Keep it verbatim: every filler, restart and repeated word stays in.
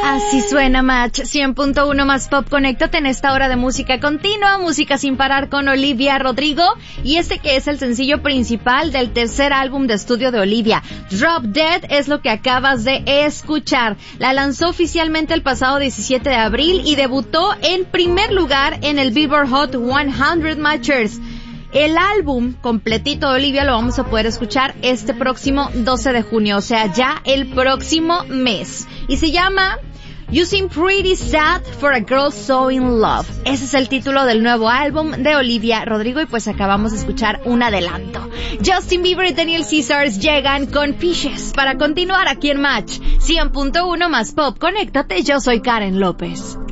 Así suena Match, cien punto uno más pop. Conéctate en esta hora de música continua, música sin parar con Olivia Rodrigo, y este que es el sencillo principal del tercer álbum de estudio de Olivia, Drop Dead, es lo que acabas de escuchar. La lanzó oficialmente el pasado diecisiete de abril y debutó en primer lugar en el Billboard Hot cien Matchers. El álbum completito de Olivia lo vamos a poder escuchar este próximo doce de junio, o sea, ya el próximo mes. Y se llama You Seem Pretty Sad for a Girl So In Love. Ese es el título del nuevo álbum de Olivia Rodrigo, y pues acabamos de escuchar un adelanto. Justin Bieber y Daniel Caesars llegan con Fishes para continuar aquí en Match cien punto uno más pop. Conéctate, yo soy Karen López.